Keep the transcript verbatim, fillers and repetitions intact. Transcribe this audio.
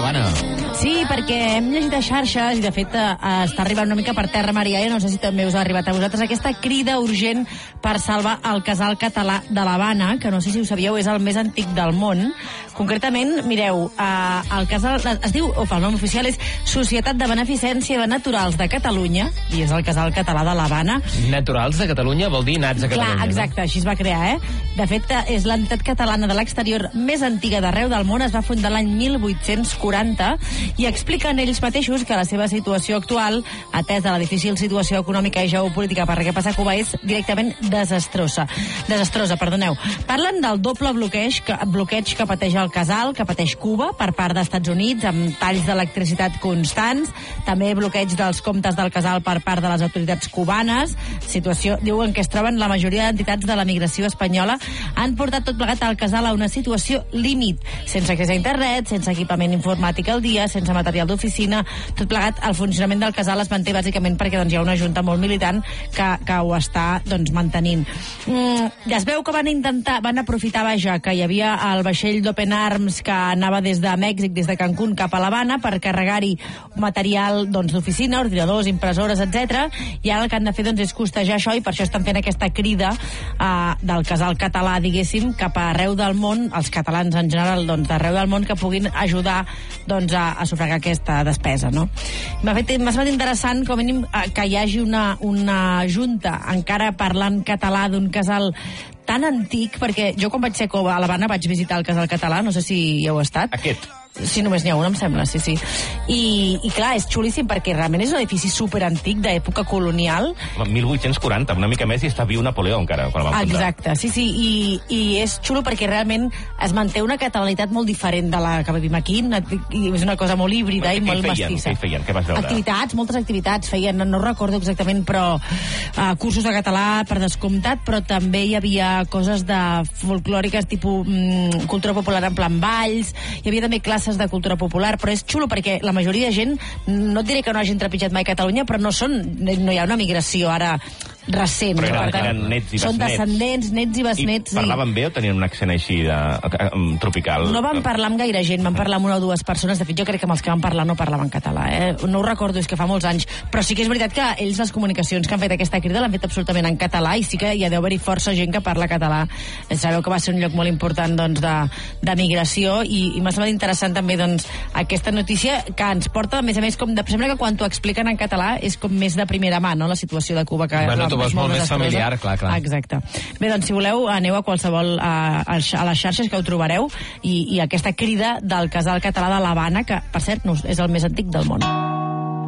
l'Havana. Sí, perquè hem llegit a xarxes i de fet està arribant una mica per terra, Maria, i no sé si també us ha arribat a vosaltres aquesta crida urgent per salvar el casal català de l'Havana, que no sé si ho sabíeu, és el més antic del món. Concretament, mireu, eh, el casal es diu, o el nom oficial és Societat de Beneficència de Naturals de Catalunya, i és el casal català de l'Havana. Naturals de Catalunya vol dir nats a Catalunya. Clar, exacte, no? Així es va crear, eh? De fet, és l'entitat catalana de l'exterior més antiga d'arreu del món, es va fundar l'any mil vuit-cents quaranta, i expliquen ells mateixos que la seva situació actual, atesa la difícil situació econòmica i geopolítica per la que passa Cuba, és directament desastrosa. Desastrosa, perdoneu. Parlen del doble bloqueig que, bloqueig que pateix el casal, que pateix Cuba per part dels Estats Units, amb talls d'electricitat constants, també bloqueig dels comptes del casal per part de les autoritats cubanes, situació, diuen que es troben la majoria d'entitats de la migració espanyola, han portat tot plegat al casal a una situació límit, sense accés a internet, sense equipament informàtic al dia, sense material d'oficina, tot plegat. El funcionament del casal es manté bàsicament perquè doncs, hi ha una junta molt militant que, que ho està doncs, mantenint. Mm, ja es veu que van intentar, van aprofitar, vaja, que hi havia el vaixell d'Open Arms que anava des de Mèxic, des de Cancún cap a l'Havana per carregar-hi material doncs, d'oficina, ordinadors, impressores, etcètera. I ara el que han de fer doncs, és costejar això, i per això estan fent aquesta crida eh, del casal català, diguéssim, cap a arreu del món, els catalans en general doncs, d'arreu del món, que puguin ajudar doncs, a, a sufragar aquesta despesa, no? M'ha fet, m'ha semblat interessant, com a mínim, que hi hagi una, una junta encara parlant català d'un casal tan antic, perquè jo quan vaig ser a l'Havana vaig visitar el casal català, no sé si hi heu estat. Aquest. Sí, només n'hi ha un, em sembla, sí, sí. I, i clar, és xulíssim perquè realment és un edifici superantic d'època colonial. mil vuit-cents quaranta, una mica més, i està viu Napoleó encara, quan el van fundar. Exacte, sí, sí, i, i és xulo perquè realment es manté una catalanitat molt diferent de la que vivim aquí, una, i és una cosa molt híbrida i molt feien, mestissa. Què feien? Què vas veure? Activitats, moltes activitats feien, no, no recordo exactament, però uh, cursos de català per descomptat, però també hi havia coses de folclòriques, tipus mm, cultura popular en plan balls, hi havia també classes de cultura popular, però és xulo perquè la majoria de gent, no et diré que no hagin trepitjat mai Catalunya, però no són, no hi ha una migració ara recent. Però eren, per tant, eren nets i besnets. Són descendents, nets i besnets. I parlaven bé o tenien un accent així de, um, tropical? No van parlar amb gaire gent, van parlar amb una o dues persones. De fet, jo crec que amb els que van parlar no parlaven català. Eh? No ho recordo, és que fa molts anys. Però sí que és veritat que ells, les comunicacions que han fet aquesta crida, l'han fet absolutament en català, i sí que hi ha d'haver-hi força gent que parla català. Sabeu que va ser un lloc molt important doncs, de, de migració, i, i m'ha semblat interessant també doncs, aquesta notícia que ens porta, a més a més, com de, sembla que quan t'ho expliquen en català és com més de primera mà, no?, la situació de Cuba, que bueno, és molt, molt més familiar, clar, clar. Exacte. Bé, doncs, si voleu, aneu a qualsevol, a, a les xarxes, que ho trobareu, i, i aquesta crida del casal català de l'Havana, que, per cert, no, és el més antic del món.